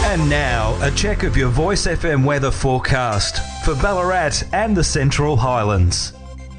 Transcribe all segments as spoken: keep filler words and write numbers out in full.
And now, a check of your Voice F M weather forecast for Ballarat and the Central Highlands.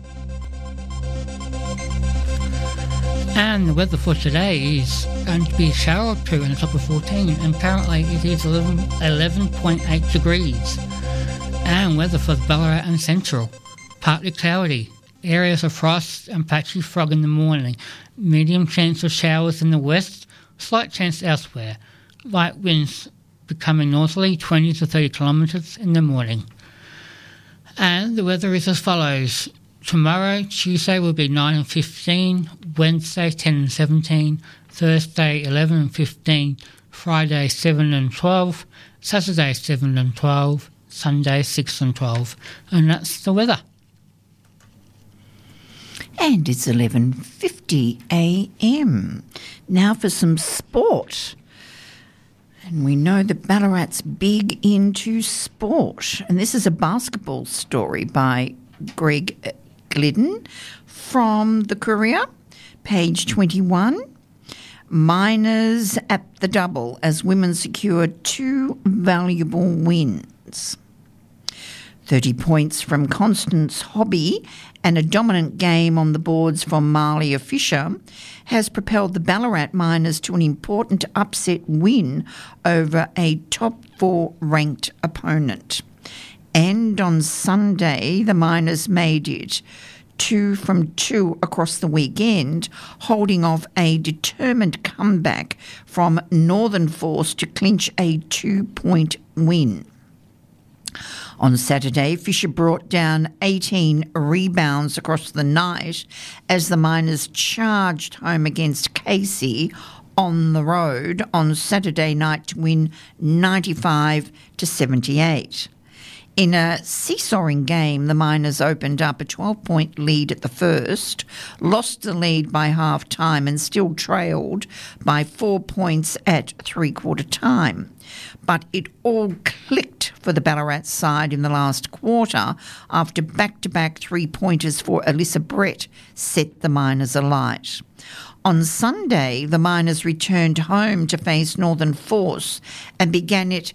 And the weather for today is going to be a shower or two in the top of fourteen, and currently it is eleven point eight degrees. And weather for Ballarat and Central, partly cloudy, areas of frost and patchy fog in the morning, medium chance of showers in the west, slight chance elsewhere, light winds becoming northerly twenty to thirty kilometres in the morning. And the weather is as follows. Tomorrow, Tuesday, will be nine and fifteen, Wednesday ten and seventeen, Thursday eleven and fifteen, Friday seven and twelve, Saturday seven and twelve, Sunday six and twelve. And that's the weather. And it's eleven fifty a m. Now for some sport. And we know that Ballarat's big into sport. And this is a basketball story by Greg Glidden from the Courier, page twenty-one. Miners at the double as women secure two valuable wins. thirty points from Constance Hobby and a dominant game on the boards from Marlia Fisher has propelled the Ballarat Miners to an important upset win over a top four ranked opponent. And on Sunday, the Miners made it two from two across the weekend, holding off a determined comeback from Northern Force to clinch a two-point win. On Saturday, Fisher brought down eighteen rebounds across the night as the Miners charged home against Casey on the road on Saturday night to win ninety-five to seventy-eight. In a seesawing game, the Miners opened up a twelve-point lead at the first, lost the lead by half-time and still trailed by four points at three-quarter time. But it all clicked for the Ballarat side in the last quarter after back-to-back three-pointers for Alyssa Brett set the Miners alight. On Sunday, the Miners returned home to face Northern Force and began it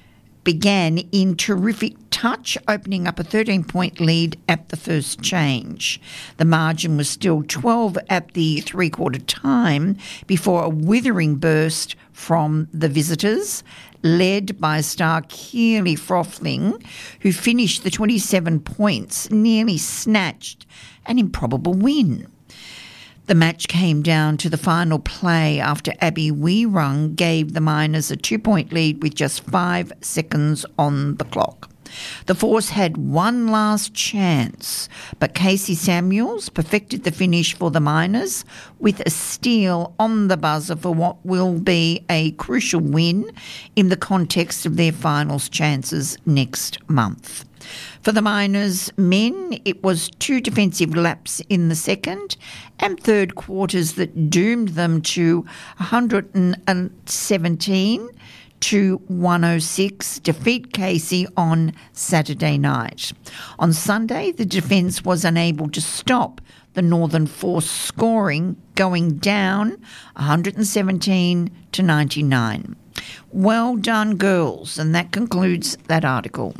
began in terrific touch, opening up a thirteen-point lead at the first change. The margin was still twelve at the three-quarter time before a withering burst from the visitors, led by star Keely Frothling, who finished the twenty-seven points, nearly snatched an improbable win. The match came down to the final play after Abby Weerung gave the Miners a two-point lead with just five seconds on the clock. The Force had one last chance, but Casey Samuels perfected the finish for the Miners with a steal on the buzzer for what will be a crucial win in the context of their finals chances next month. For the Miners men, it was two defensive laps in the second and third quarters that doomed them to one hundred seventeen to one oh six defeat Casey on Saturday night. On Sunday, the defence was unable to stop the Northern Force scoring, going down one hundred seventeen to ninety-nine. Well done, girls, and that concludes that article.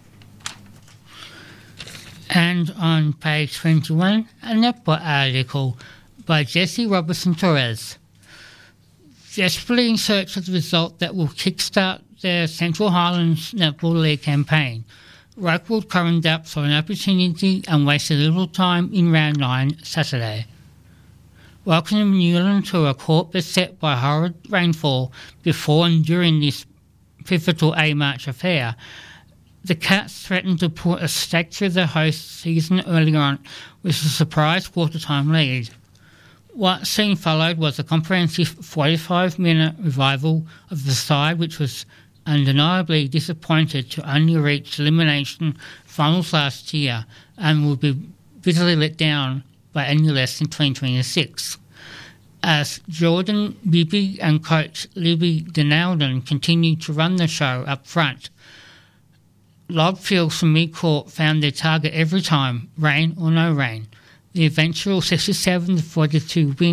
And on page twenty-one, a netball article by Jessie Robertson-Torres. Desperately in search of the result that will kickstart their Central Highlands Netball League campaign, Rockwood Corrandup saw an opportunity and wasted little time in round nine Saturday. Welcoming Newland to a court beset by horrid rainfall before and during this pivotal A-March affair, the Cats threatened to put a stake through the host season earlier on with a surprise quarter-time lead. What soon followed was a comprehensive forty-five minute revival of the side, which was undeniably disappointed to only reach elimination finals last year and will be bitterly let down by any less in twenty twenty-six. As Jordan Bibby and coach Libby Denalden continued to run the show up front, lob fields from mid-court found their target every time, rain or no rain. The eventual sixty-seven to forty-two win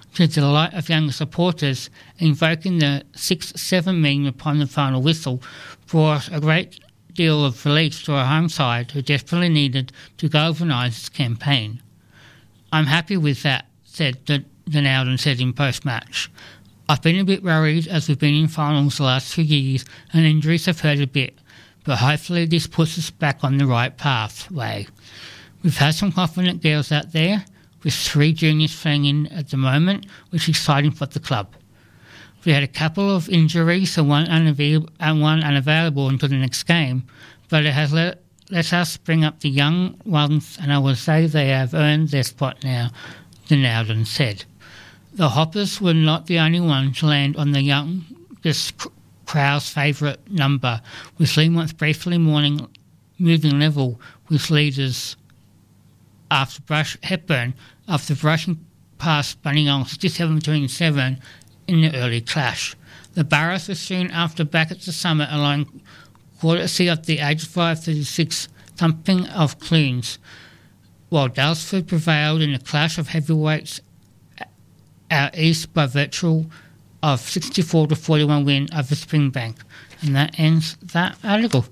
to the delight of younger supporters, invoking the six seven meme upon the final whistle brought a great deal of relief to our home side who desperately needed to galvanise its campaign. "I'm happy with that," said the Denaldon said in post-match. "I've been a bit worried as we've been in finals the last few years and injuries have hurt a bit, but hopefully this puts us back on the right pathway. We've had some confident girls out there, with three juniors playing in at the moment, which is exciting for the club. We had a couple of injuries and one, unavail- and one unavailable until the next game, but it has let, let us bring up the young ones, and I will say they have earned their spot now," the Nowden said. The Hoppers were not the only one to land on the youngest crowd's favourite number, with Leamont briefly morning moving level with leaders after brush Hepburn after brushing past Bunningong sixty-seven twenty-seven in the early clash. The Barras were soon after back at the summit, allowing courtesy of the age five thirty-six thumping of Clunes, while Dalesford prevailed in a clash of heavyweights out east by virtue of sixty-four to forty-one win over Springbank. And that ends that article.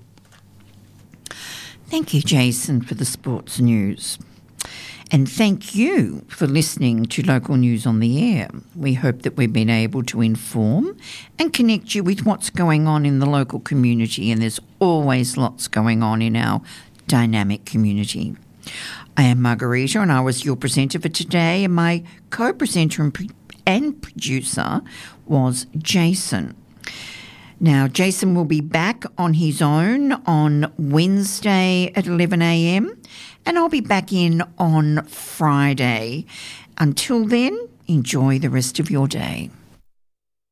Thank you, Jason, for the sports news. And thank you for listening to Local News on the Air. We hope that we've been able to inform and connect you with what's going on in the local community, and there's always lots going on in our dynamic community. I am Margarita and I was your presenter for today, and my co-presenter and, pre- and producer was Jason. Now, Jason will be back on his own on Wednesday at eleven a m and I'll be back in on Friday. Until then, enjoy the rest of your day.